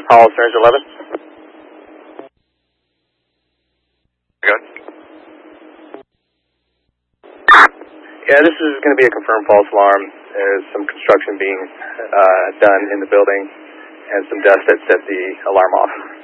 Hall Stearns 11. Good. Yeah, this is going to be a confirmed false alarm. There's some construction being done in the building and some dust that set the alarm off.